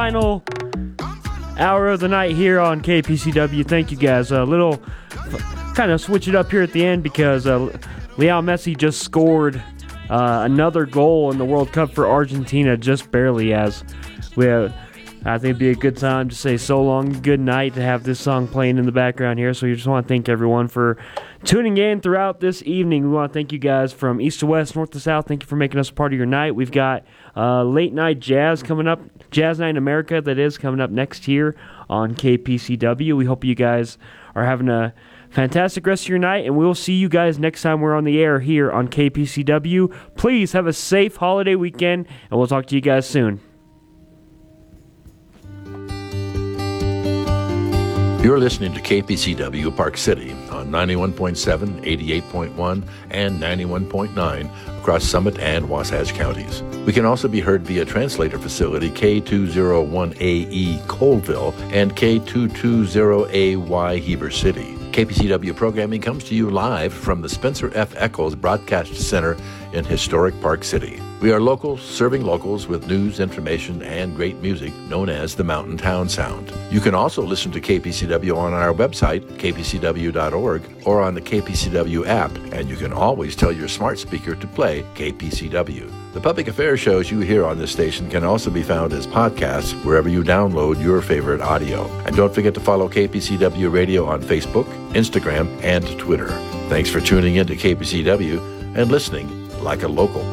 Final hour of the night here on KPCW. Thank you guys. A little kind of switch it up here at the end because Lionel Messi just scored another goal in the World Cup for Argentina, just barely, as we have. I think it'd be a good time to say so long, good night, to have this song playing in the background here. So we just want to thank everyone for tuning in throughout this evening. We want to thank you guys from east to west, north to south. Thank you for making us a part of your night. We've got late night jazz coming up, Jazz Night in America, that is coming up next year on KPCW. We hope you guys are having a fantastic rest of your night, and we'll see you guys next time we're on the air here on KPCW. Please have a safe holiday weekend, and we'll talk to you guys soon. You're listening to KPCW Park City on 91.7, 88.1, and 91.9 across Summit and Wasatch counties. We can also be heard via translator facility K201AE Colville and K220AY Heber City. KPCW programming comes to you live from the Spencer F. Eccles Broadcast Center in historic Park City. We are local, serving locals with news, information, and great music known as the Mountain Town Sound. You can also listen to KPCW on our website, kpcw.org, or on the KPCW app, and you can always tell your smart speaker to play KPCW. The public affairs shows you hear on this station can also be found as podcasts wherever you download your favorite audio. And don't forget to follow KPCW Radio on Facebook, Instagram, and Twitter. Thanks for tuning in to KPCW and listening like a local.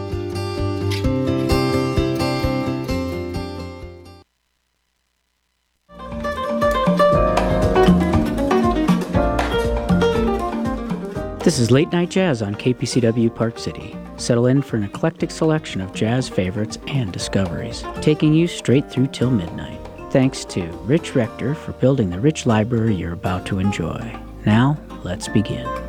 This is Late Night Jazz on KPCW Park City. Settle in for an eclectic selection of jazz favorites and discoveries, taking you straight through till midnight. Thanks to Rich Rector for building the rich library you're about to enjoy. Now, let's begin.